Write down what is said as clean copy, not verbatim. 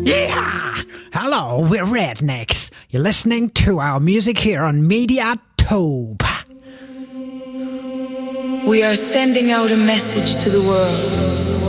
Yeah! Hello, we're Rednecks. You're listening to our music here on Mediatope. We are sending out a message to the world.